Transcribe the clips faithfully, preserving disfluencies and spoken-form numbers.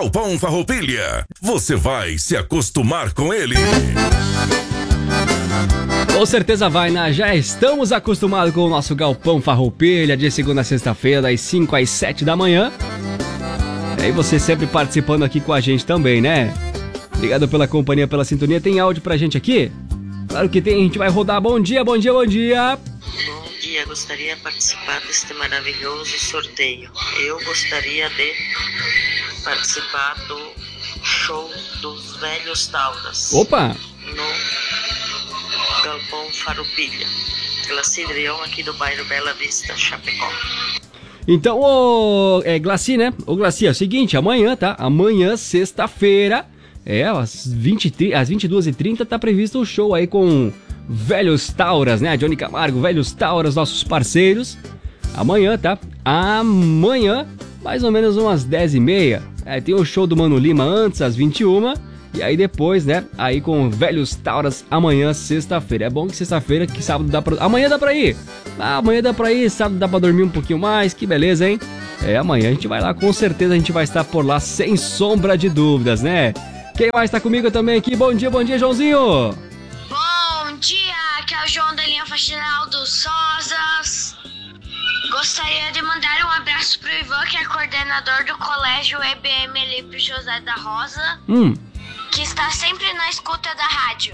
Galpão Farroupilha. Você vai se acostumar com ele. Com certeza vai, né? Já estamos acostumados com o nosso Galpão Farroupilha, de segunda a sexta-feira, das cinco às sete da manhã. E aí você sempre participando aqui com a gente também, né? Obrigado pela companhia, pela sintonia. Tem áudio pra gente aqui? Claro que tem, a gente vai rodar. Bom dia, bom dia, bom dia. Bom dia, gostaria de participar deste maravilhoso sorteio. Eu gostaria de participar do show dos Velhos Tauras. Opa! No Galpão Farroupilha. Glaci Drion, aqui do bairro Bela Vista, Chapecó. Então, ô, é Glaci, né? Ô Glaci, é o seguinte, amanhã, tá? Amanhã, sexta-feira, é, às, vinte, às vinte e duas e trinta, tá previsto o show aí com Velhos Tauras, né? Johnny Camargo, Velhos Tauras, nossos parceiros. Amanhã, tá? Amanhã, mais ou menos umas dez e meia, é, tem o show do Mano Lima antes, às vinte e uma. E aí depois, né, aí com Velhos Tauras amanhã, sexta-feira. É bom que sexta-feira, que sábado dá pra... Amanhã dá pra ir! Ah, amanhã dá pra ir, sábado dá pra dormir um pouquinho mais, que beleza, hein? É, amanhã a gente vai lá, com certeza a gente vai estar por lá, sem sombra de dúvidas, né? Quem mais tá comigo também aqui? Bom dia, bom dia, Joãozinho! Bom dia, aqui é o João da linha faxinal dos Sosas. Gostaria de mandar um abraço pro Ivan, que é coordenador do colégio E B M ali pro José da Rosa. Hum... que está sempre na escuta da rádio.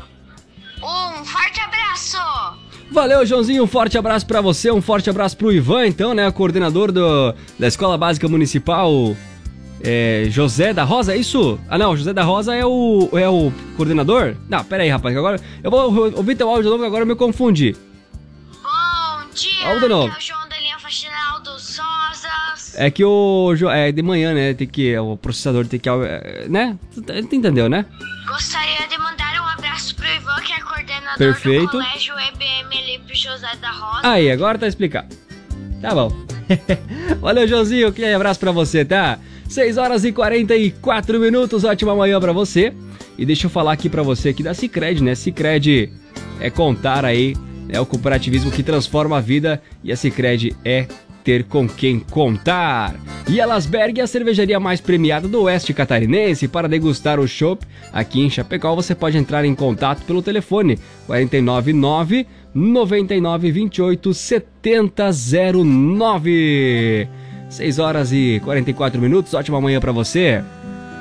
Um forte abraço! Valeu, Joãozinho, um forte abraço pra você, um forte abraço pro Ivan, então, né, coordenador do, da Escola Básica Municipal é, José da Rosa, é isso? Ah, não, José da Rosa é o, é o coordenador? Não, pera aí, rapaz, agora eu vou ouvir teu áudio de novo, que agora eu me confundi. Bom dia, Áudio de novo. aqui é o João da linha faxinal dos Sosas. É que o... É de manhã, né, tem que... O processador tem que... Né? Tu entendeu, né? Gostaria de mandar um abraço pro Ivan, que é coordenador Perfeito. do colégio E B M ali pro José da Rosa. Aí, agora tá explicado. Tá bom. Valeu, Joãozinho, aquele abraço pra você, tá? seis horas e quarenta e quatro minutos, ótima manhã pra você. E deixa eu falar aqui pra você aqui da Sicredi, né? Sicredi é contar aí, é o cooperativismo que transforma a vida, e a Sicredi é ter com quem contar. E a Lasberg é a cervejaria mais premiada do Oeste Catarinense. Para degustar o chopp aqui em Chapecó, você pode entrar em contato pelo telefone quatro nove nove, nove nove dois oito, sete zero zero nove. seis horas e quarenta e quatro minutos, ótima manhã para você.